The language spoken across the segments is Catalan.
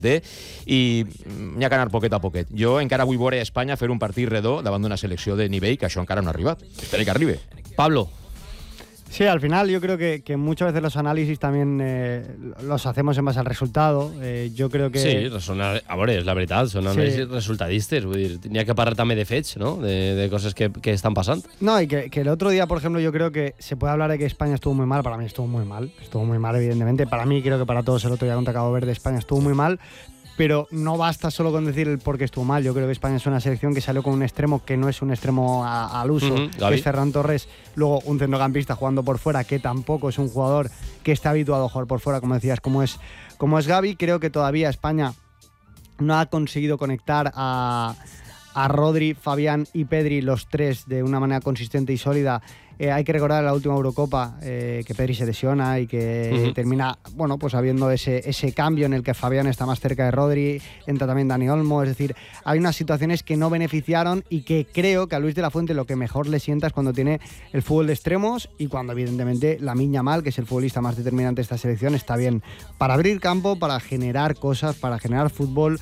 i n'hi ha que anar poquet a poquet. Jo encara vull veure a Espanya fer un partit redó davant d'una selecció de nivell que això encara no ha arribat. Espero que arribe. Pablo. Sí, al final yo creo que muchas veces los análisis también los hacemos en base al resultado. Yo creo que... Sí, a veure, és la veritat, són anàlisis resultadistes. Vull dir, n'hi ha que parlar també de fets, ¿no? De cosas que estan passant. No, y que el otro día, por ejemplo, yo creo que se puede hablar de que España estuvo muy mal. Para mí estuvo muy mal. Estuvo muy mal, evidentemente. Para mí, creo que para todos el otro día contra Cabo Verde, España estuvo muy mal. Pero no basta solo con decir el por qué estuvo mal. Yo creo que España es una selección que salió con un extremo que no es un extremo al uso, que es Ferran Torres. Luego un centrocampista jugando por fuera, que tampoco es un jugador que está habituado a jugar por fuera, como decías, como es Gavi. Creo que todavía España no ha conseguido conectar a Rodri, Fabián y Pedri, los tres, de una manera consistente y sólida. Hay que recordar en la última Eurocopa que Pedri se lesiona y que termina, bueno, pues habiendo ese cambio en el que Fabián está más cerca de Rodri, entra también Dani Olmo. Es decir, hay unas situaciones que no beneficiaron y que creo que a Luis de la Fuente lo que mejor le sienta es cuando tiene el fútbol de extremos y cuando evidentemente Lamine Yamal, que es el futbolista más determinante de esta selección, está bien para abrir campo, para generar cosas, para generar fútbol.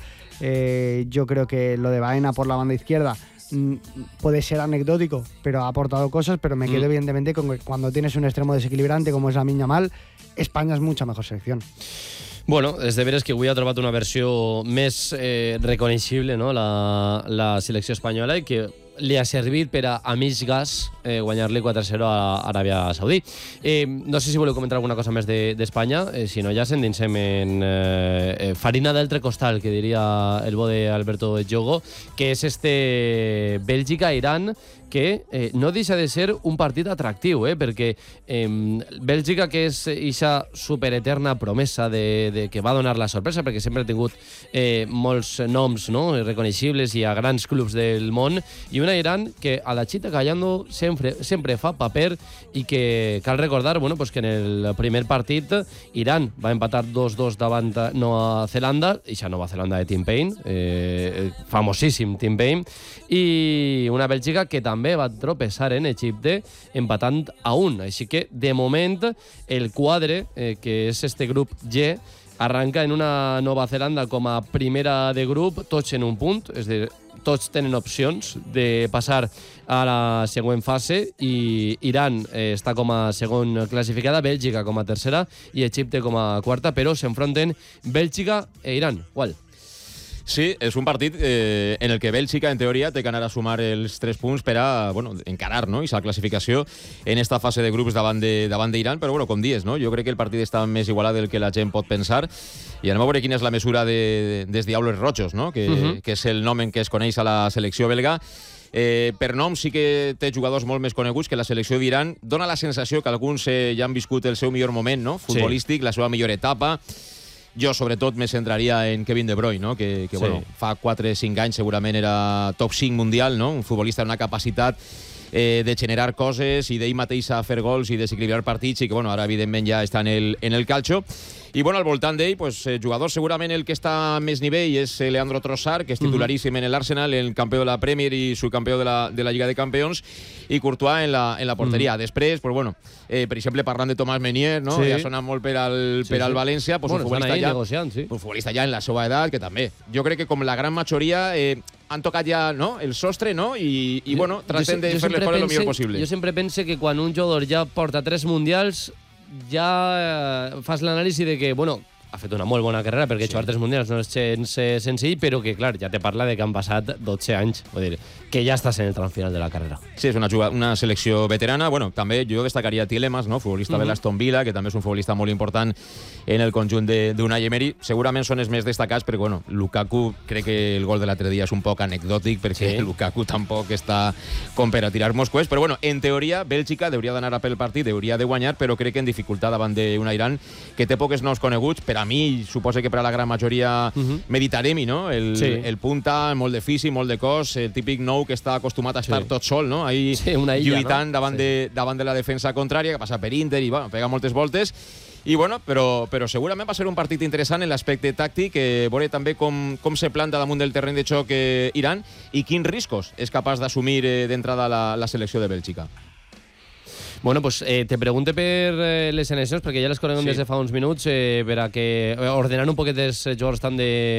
Yo creo que lo de Baena por la banda izquierda puede ser anecdótico, pero ha aportado cosas, pero me quedo evidentemente con que cuando tienes un extremo desequilibrante como es Lamine Yamal, España es mucha mejor selección. Bueno, és de veres que avui ha trobat una versió més reconeixible, no? la selecció espanyola, i que li ha servit per a mig gas guanyar-li 4-0 a Aràbia Saudí. No sé si voleu comentar alguna cosa més d'Espanya, si no ja ens endinsem en farina d'altre costal, que diria el bo d'Alberto Jogo, que és Bèlgica-Iran, que no deixa de ser un partit atractiu, perquè Bèlgica, que és aquesta supereterna promesa que va donar la sorpresa, perquè sempre ha tingut molts noms, no? Reconeixibles i a grans clubs del món, i una Iran que a la Chita Callando sempre fa paper, i que cal recordar que en el primer partit Iran va empatar 2-2 davant Nova Zelanda, i ja Nova Zelanda de Tim Payne, famosíssim Tim Payne, i una Bèlgica que també va tropeçar en Egipte empatant a 1. Així que, de moment, el quadre, que és grup G, arranca en una Nova Zelanda com a primera de grup, tots en un punt, és a dir, tots tenen opcions de passar a la següent fase, i Iran està com a segon classificada, Bèlgica com a tercera i Egipte com a quarta, però s'enfronten Bèlgica e Iran. Qual? Sí, és un partit en el que Bèlgica, en teoria, té que anar a sumar els 3 punts per a encarar, no? I la classificació en esta fase de grups davant d'Iran, però com dius, no? Jo crec que el partit està més igualat del que la gent pot pensar, i anem a veure quina és la mesura dels Diables Rojos, no? Que és el nom en què es coneix a la selecció belga. Per nom sí que té jugadors molt més coneguts que la selecció d'Iran. Dóna la sensació que alguns ja han viscut el seu millor moment, no? Futbolístic, la seva millor etapa. Jo, sobretot, me centraria en Kevin De Bruyne, no? que fa 4-5 anys segurament era top 5 mundial, no? Un futbolista amb una capacitat de generar coses i d'ell mateix a fer gols i desequilibrar partits, i que ara evidentment ja està en el calcio. I al voltant d'ell, jugador segurament el que està a més nivell és Leandro Trossard, que és titularíssim en l'Arsenal, el campió de la Premier i subcampió de la Lliga de Campions, i Courtois en la porteria. Després, per exemple, parlant de Thomas Meunier, no? Ja sona molt per al València, un futbolista ja en la seva edat, que també. Jo crec que com la gran majoria han tocat ja el sostre, no? I traten de fer les coses el millor possible. Jo sempre pense que quan un jugador ja porta 3 mundials ja fas l'anàlisi de que, ha fet una molt bona carrera, perquè jugar 3 mundials no és gens senzill, però que, clar, ja te parla de que han passat 12 anys, vull dir, que ja estàs en el tram final de la carrera. Sí, és una selecció veterana. També jo destacaria Tielemans, no? Futbolista de l'Aston Villa, que també és un futbolista molt important en el conjunt d'Unai Emery. Segurament són els més destacats, perquè, Lukaku, crec que el gol de l'altre dia és un poc anecdòtic, perquè Lukaku tampoc està com per a tirar-nos coets, però, en teoria, Bèlgica hauria d'anar a pel partit, hauria de guanyar, però crec que en dificultat davant d'una Iran que té pocs noms coneguts. Per a mi, suposo que per a la gran majoria Meditaremi, no? El punta, molt de físic, molt de cos, el típic nou que està acostumat a estar tot sol, no? Ahí lluitant davant de la defensa contrària, que passa per Inter i pega moltes voltes. I però segurament va ser un partit interessant en l'aspecte tàctic, veure també com se planta damunt del terreny de xoc Iran i quins riscos és capaç d'assumir d'entrada la selecció de Bèlgica. Bueno, pues te pregunte per les seleccions, perquè ja les conegem des de fa uns minuts, per a que ordenant un poquet els jugadors tant de